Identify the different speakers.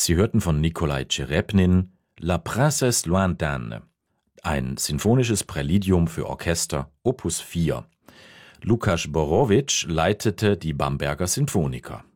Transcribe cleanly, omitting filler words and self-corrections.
Speaker 1: Sie hörten von Nikolai Tscherebnin La Princesse Lointaine, ein sinfonisches Präludium für Orchester, Opus 4. Lukas Borowitsch leitete die Bamberger Sinfoniker.